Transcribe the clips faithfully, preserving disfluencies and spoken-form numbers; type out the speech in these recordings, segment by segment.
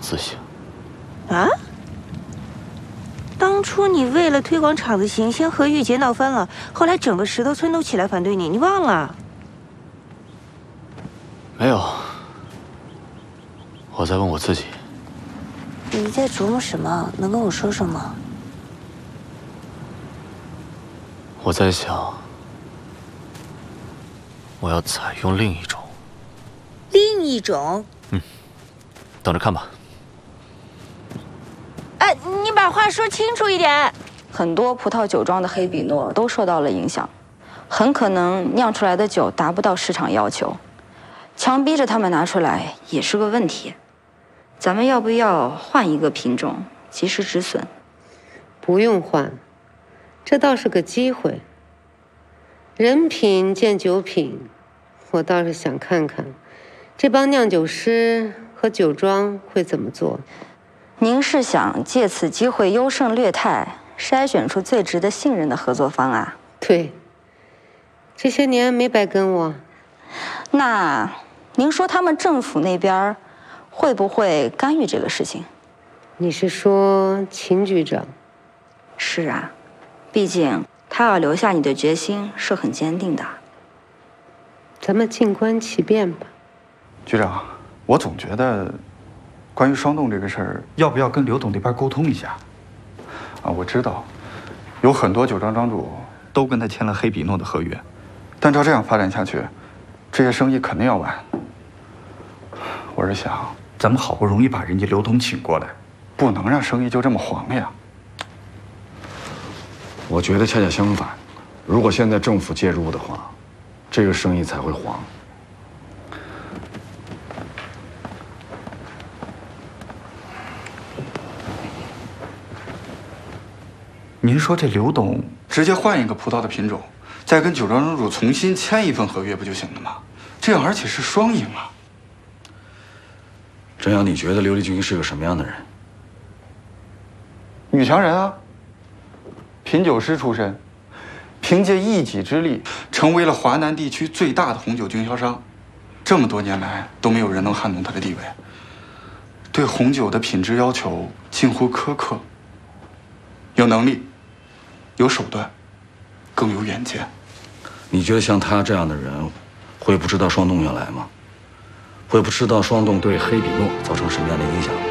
自省。 啊？当初你为了推广厂子行，先和玉洁闹翻了，后来整个石头村都起来反对你，你忘了？ 没有，我在问我自己。 你在琢磨什么？能跟我说说吗？ 我在想，我要采用另一种。 另一种？ 嗯，等着看吧。 哎，你把话说清楚一点。 很多葡萄酒庄的黑比诺都受到了影响，很可能酿出来的酒达不到市场要求，强逼着他们拿出来也是个问题。咱们要不要换一个品种，及时止损？ 不用换，这倒是个机会。人品见酒品，我倒是想看看，这帮酿酒师和酒庄会怎么做。 您是想借此机会优胜劣汰，筛选出最值得信任的合作方啊？ 对，这些年没白跟我。 那您说他们政府那边会不会干预这个事情？ 你是说秦局长？ 是啊，毕竟他要留下你的决心是很坚定的。 咱们静观其变吧。 局长，我总觉得。 关于霜冻这个事儿，要不要跟刘董那边沟通一下？啊，我知道，有很多酒庄庄主都跟他签了黑比诺的合约，但照这样发展下去，这些生意肯定要完。我是想，咱们好不容易把人家刘董请过来，不能让生意就这么黄了呀。 我觉得恰恰相反，如果现在政府介入的话，这个生意才会黄。 您说这刘董直接换一个葡萄的品种，再跟酒庄庄主重新签一份合约不就行了吗？这样而且是双赢啊！ 郑阳，你觉得刘立军是个什么样的人？ 女强人啊，品酒师出身，凭借一己之力成为了华南地区最大的红酒经销商，这么多年来都没有人能撼动他的地位。对红酒的品质要求近乎苛刻，有能力。 有手段，更有远见。 你觉得像他这样的人，会不知道霜冻要来吗？会不知道霜冻对黑比诺造成什么样的影响吗？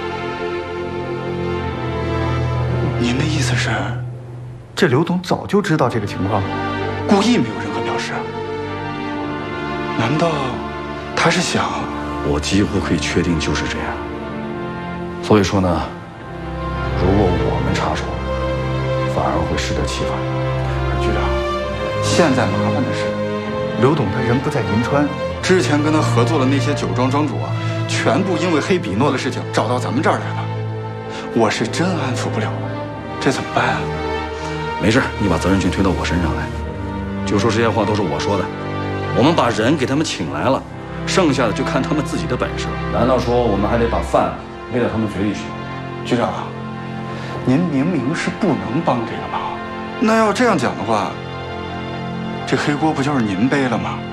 您的意思是，这刘董早就知道这个情况，故意没有任何表示？难道他是想？ 我几乎可以确定就是这样。所以说呢，如果我们插手， 反而会适得其反。 局长，现在麻烦的是，刘董他人不在银川，之前跟他合作的那些酒庄庄主啊，全部因为黑比诺的事情找到咱们这儿来了。我是真安抚不了，这怎么办啊？ 没事，你把责任全推到我身上来，就说这些话都是我说的。我们把人给他们请来了，剩下的就看他们自己的本事了。难道说我们还得把饭喂到他们嘴里去？ 局长。 您明明是不能帮这个忙，那要这样讲的话，这黑锅不就是您背了吗？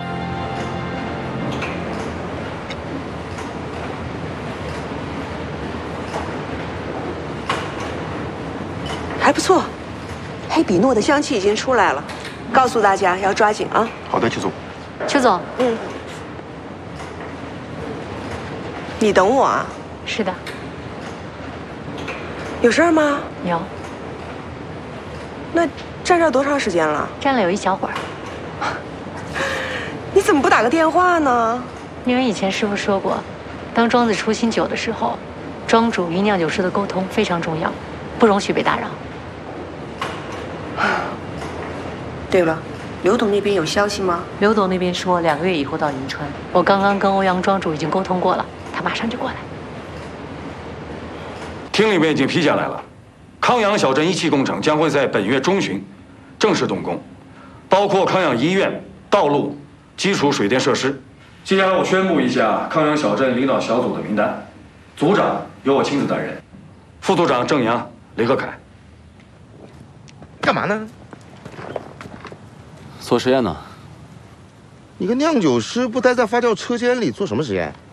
还不错，黑比诺的香气已经出来了，告诉大家要抓紧啊！ 好的，邱总。 邱总， 嗯，你等我啊？ 是的。 有事儿吗？ 有。 那站这儿多长时间了？ 站了有一小会儿。 你怎么不打个电话呢？ 因为以前师傅说过，当庄子出新酒的时候，庄主与酿酒师的沟通非常重要，不容许被打扰。 对了，刘董那边有消息吗？ 刘董那边说两个月以后到银川，我刚刚跟欧阳庄主已经沟通过了，他马上就过来。 厅里面已经批下来了，康阳小镇一期工程将会在本月中旬正式动工，包括康阳医院、道路、基础水电设施。接下来我宣布一下康阳小镇领导小组的名单，组长由我亲自担任，副组长郑阳、雷克凯。 干嘛呢？ 做实验呢。 你个酿酒师不待在发酵车间里做什么实验？